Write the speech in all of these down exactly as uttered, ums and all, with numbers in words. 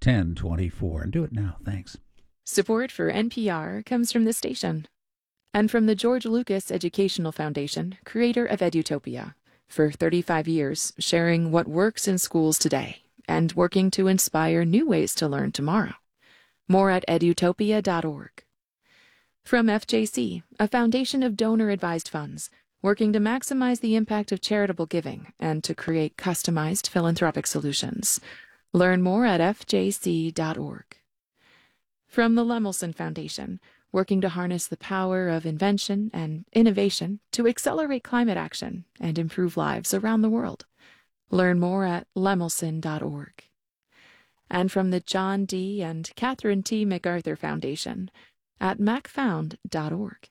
ten twenty-four. And do it now. Thanks. Support for N P R comes from this station and from the George Lucas Educational Foundation, creator of Edutopia, for thirty-five years sharing what works in schools today and working to inspire new ways to learn tomorrow. More at edutopia dot org. From F J C, a foundation of donor-advised funds, working to maximize the impact of charitable giving and to create customized philanthropic solutions. Learn more at f j c dot org. From the Lemelson Foundation, working to harness the power of invention and innovation to accelerate climate action and improve lives around the world. Learn more at lemelson dot org. And from the John D. and Catherine T. MacArthur Foundation at mac found dot org.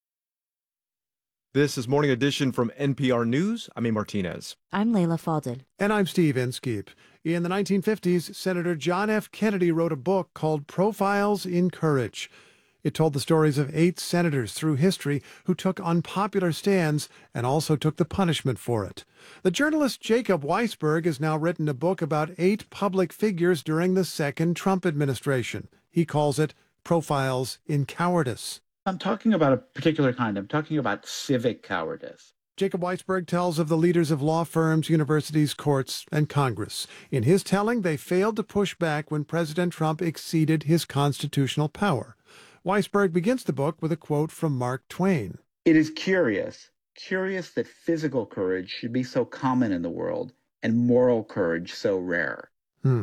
This is Morning Edition from N P R News. I'm A. Martinez. I'm Layla Faldin. And I'm Steve Inskeep. In the nineteen fifties, Senator John F. Kennedy wrote a book called Profiles in Courage. It told the stories of eight senators through history who took unpopular stands and also took the punishment for it. The journalist Jacob Weisberg has now written a book about eight public figures during the second Trump administration. He calls it Profiles in Cowardice. I'm talking about a particular kind. I'm talking about civic cowardice. Jacob Weisberg tells of the leaders of law firms, universities, courts, and Congress. In his telling, they failed to push back when President Trump exceeded his constitutional power. Weisberg begins the book with a quote from Mark Twain. It is curious, curious that physical courage should be so common in the world and moral courage so rare. Hmm.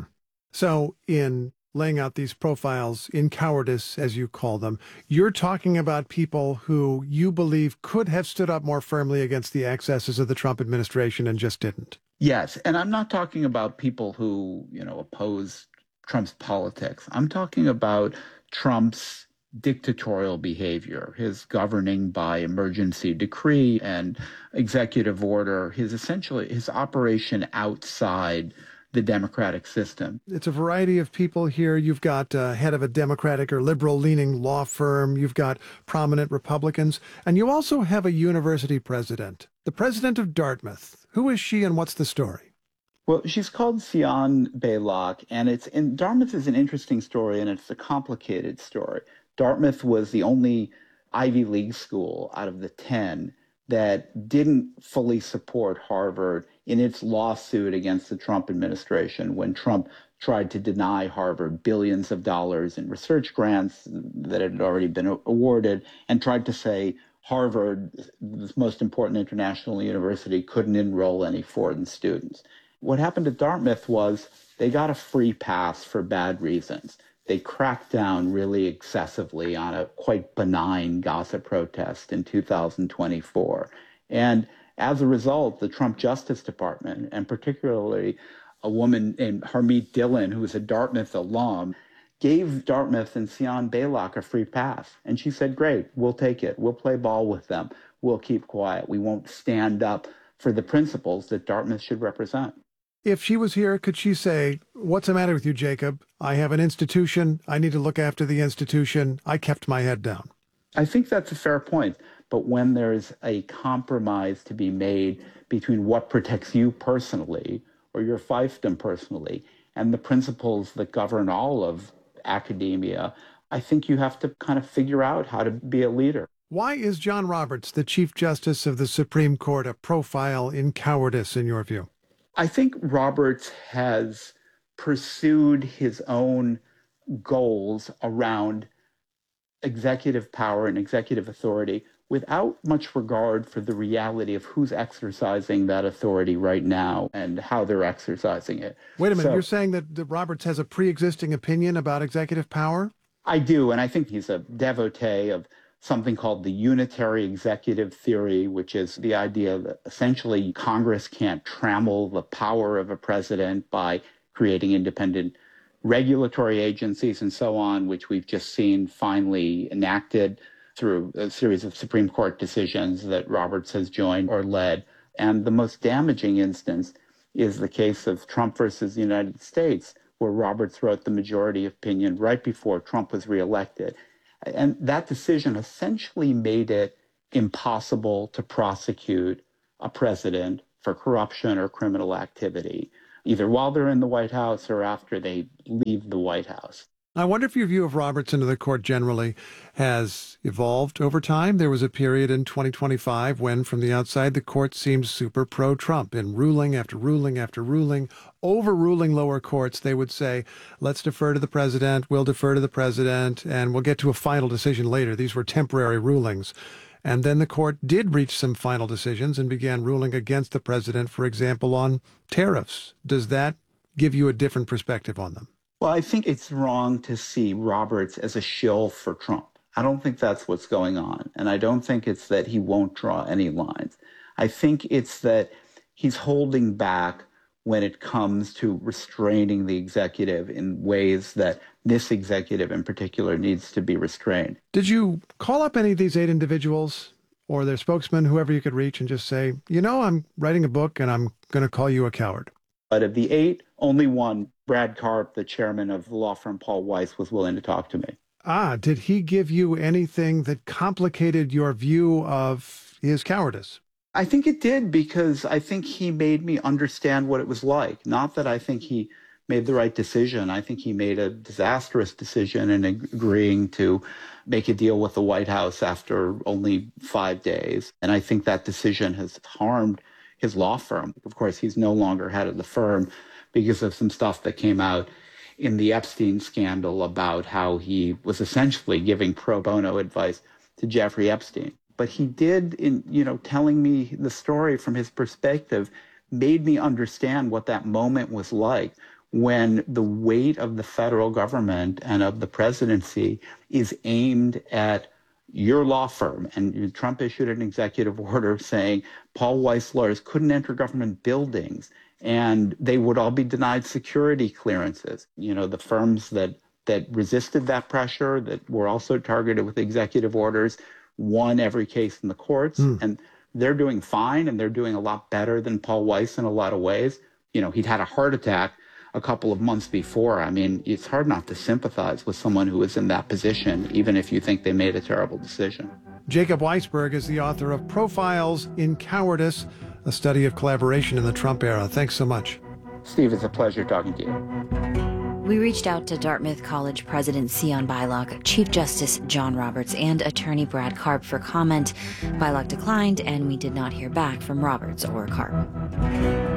So in laying out these profiles in cowardice, as you call them, you're talking about people who you believe could have stood up more firmly against the excesses of the Trump administration and just didn't. Yes, and I'm not talking about people who, you know, oppose Trump's politics. I'm talking about Trump's dictatorial behavior, his governing by emergency decree and executive order, his essentially his operation outside the democratic system. It's a variety of people here. You've got uh, head of a Democratic or liberal-leaning law firm. You've got prominent Republicans. And you also have a university president, the president of Dartmouth. Who is she and what's the story? Well, she's called Sian Baylock, and it's in Dartmouth is an interesting story, and it's a complicated story. Dartmouth was the only Ivy League school out of the ten that didn't fully support Harvard in its lawsuit against the Trump administration when Trump tried to deny Harvard billions of dollars in research grants that had already been awarded and tried to say Harvard, the most important international university, couldn't enroll any foreign students. What happened at Dartmouth was they got a free pass for bad reasons. They cracked down really excessively on a quite benign gossip protest in two thousand twenty-four. And as a result, the Trump Justice Department, and particularly a woman named Harmeet Dillon, who was a Dartmouth alum, gave Dartmouth and Sian Baylock a free pass. And she said, great, we'll take it. We'll play ball with them. We'll keep quiet. We won't stand up for the principles that Dartmouth should represent. If she was here, could she say, what's the matter with you, Jacob? I have an institution. I need to look after the institution. I kept my head down. I think that's a fair point. But when there's a compromise to be made between what protects you personally or your fiefdom personally and the principles that govern all of academia, I think you have to kind of figure out how to be a leader. Why is John Roberts, the Chief Justice of the Supreme Court, a profile in cowardice, in your view? I think Roberts has pursued his own goals around executive power and executive authority without much regard for the reality of who's exercising that authority right now and how they're exercising it. Wait a minute, So, you're saying that, that Roberts has a pre-existing opinion about executive power? I do, and I think he's a devotee of something called the unitary executive theory, which is the idea that essentially Congress can't trammel the power of a president by creating independent regulatory agencies and so on, which we've just seen finally enacted through a series of Supreme Court decisions that Roberts has joined or led. And the most damaging instance is the case of Trump versus the United States, where Roberts wrote the majority opinion right before Trump was reelected. And that decision essentially made it impossible to prosecute a president for corruption or criminal activity either while they're in the White House or after they leave the White House. I wonder if your view of Roberts into the court generally has evolved over time. There was a period in twenty twenty-five when, from the outside, the court seemed super pro-Trump. In ruling after ruling after ruling, overruling lower courts, they would say, let's defer to the president, we'll defer to the president, and we'll get to a final decision later. These were temporary rulings. And then the court did reach some final decisions and began ruling against the president, for example, on tariffs. Does that give you a different perspective on them? Well, I think it's wrong to see Roberts as a shill for Trump. I don't think that's what's going on. And I don't think it's that he won't draw any lines. I think it's that he's holding back when it comes to restraining the executive in ways that this executive in particular needs to be restrained. Did you call up any of these eight individuals or their spokesman, whoever you could reach, and just say, you know, I'm writing a book and I'm going to call you a coward? But of the eight, only one, Brad Karp, the chairman of the law firm Paul Weiss, was willing to talk to me. Ah, did he give you anything that complicated your view of his cowardice? I think it did, because I think he made me understand what it was like. Not that I think he made the right decision. I think he made a disastrous decision in agreeing to make a deal with the White House after only five days. And I think that decision has harmed his law firm. Of course, he's no longer head of the firm because of some stuff that came out in the Epstein scandal about how he was essentially giving pro bono advice to Jeffrey Epstein. But he did, in you know, telling me the story from his perspective, made me understand what that moment was like when the weight of the federal government and of the presidency is aimed at your law firm. And Trump issued an executive order saying Paul Weiss lawyers couldn't enter government buildings and they would all be denied security clearances. You know, the firms that that resisted that pressure, that were also targeted with executive orders, won every case in the courts. Mm. And they're doing fine, and they're doing a lot better than Paul Weiss in a lot of ways. You know, he'd had a heart attack a couple of months before. I mean, it's hard not to sympathize with someone who is in that position, even if you think they made a terrible decision. Jacob Weisberg is the author of Profiles in Cowardice, a study of collaboration in the Trump era. Thanks so much. Steve, it's a pleasure talking to you. We reached out to Dartmouth College President Sion Beilock, Chief Justice John Roberts, and Attorney Brad Karp for comment. Beilock declined, and we did not hear back from Roberts or Karp.